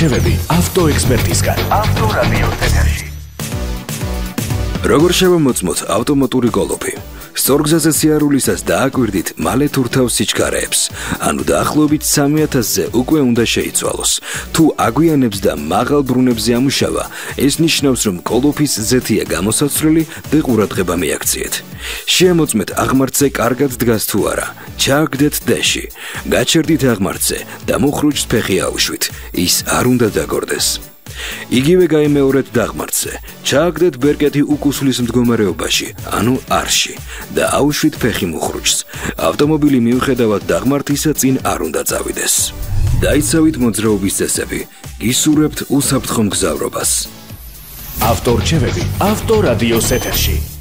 ავტორჩევები ავტოექსპერტისგან. ავტორადიოს ეთერში. როგორ შევამოწმოთ ავტომატური კოლოფი? სწორგზაზე სიარულისას დააკვირდით მალე თურთავს სიჩქარეებს, ანუ დაახლოებით 3000-ზე უკვე უნდა შეიცვალოს. თუ აგვიანებს და მაღალ ბრუნებზე ამუშავა, ეს ნიშნავს, რომ კოლოფის ზეთია გამოსაცვლელი და ყურადღება მიაქციეთ. შეამოწმეთ აღმართზე კარგად დგას თუ არა, ჩააგდეთ დეში, გაჩერდით აღმართზე და მოხრუჭს ფეხი აუშვით, ის არ უნდა დაგორდეს. იგივე გაიმეორეთ დაღმართზე, ჩააგდეთ ბერკეტი უკუსლის მდგომარეობაში, ანუ არში და აუშვით ფეხი მოხრუჭს. ავტომობილი მიუხედავად დაღმართისა წინ არ უნდა წავიდეს. დაიცავით მოძრაობის წესები, გისურვებთ უსაფრთხო მგზავრობას. ავტორჩევები ავტორადიოს ეთერში.